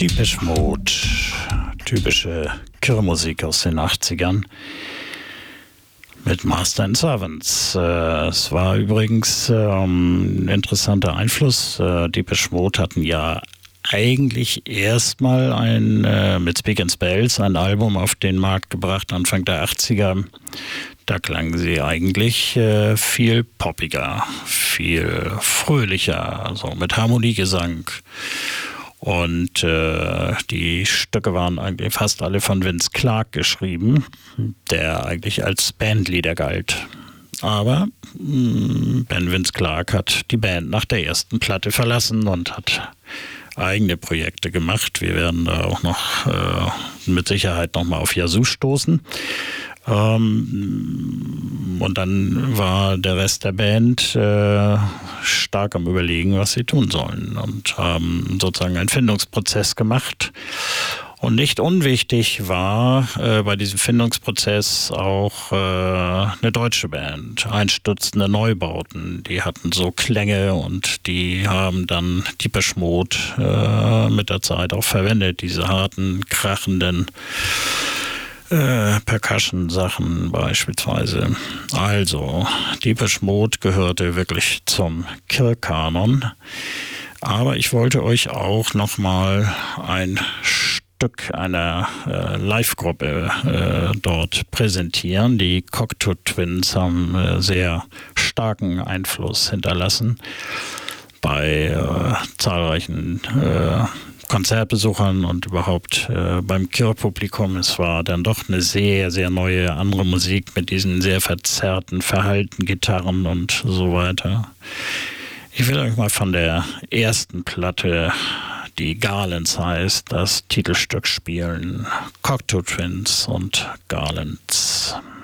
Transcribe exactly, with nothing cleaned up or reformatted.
Depeche Mode, typische Kirrmusik aus den achtzigern mit Master and Servants. Äh, es war übrigens ähm, ein interessanter Einfluss. Äh, Depeche Mode hatten ja eigentlich erstmal ein äh, mit Speak and Spells ein Album auf den Markt gebracht, Anfang der achtziger. Da klangen sie eigentlich äh, viel poppiger, viel fröhlicher, also mit Harmoniegesang. Und äh, die Stücke waren eigentlich fast alle von Vince Clarke geschrieben, der eigentlich als Bandleader galt. Aber mh, Ben Vince Clarke hat die Band nach der ersten Platte verlassen und hat eigene Projekte gemacht. Wir werden da auch noch äh, mit Sicherheit nochmal auf Yazoo stoßen. Ähm, und dann war der Rest der Band äh, stark am Überlegen, was sie tun sollen, und haben sozusagen einen Findungsprozess gemacht. Und nicht unwichtig war äh, bei diesem Findungsprozess auch äh, eine deutsche Band, Einstürzende Neubauten. Die hatten so Klänge und die haben dann Depeche Mode äh, mit der Zeit auch verwendet, diese harten, krachenden Äh, Percussion-Sachen beispielsweise. Also, Depeche Mode gehörte wirklich zum Kirr-Kanon. Aber ich wollte euch auch nochmal ein Stück einer äh, Live-Gruppe äh, dort präsentieren. Die Cocteau Twins haben äh, sehr starken Einfluss hinterlassen bei äh, zahlreichen äh, Konzertbesuchern und überhaupt äh, beim Kirr-Publikum. Es war dann doch eine sehr, sehr neue, andere Musik mit diesen sehr verzerrten, verhalten Gitarren und so weiter. Ich will euch mal von der ersten Platte, die Garlands heißt, das Titelstück spielen. Cocteau Twins und Garlands.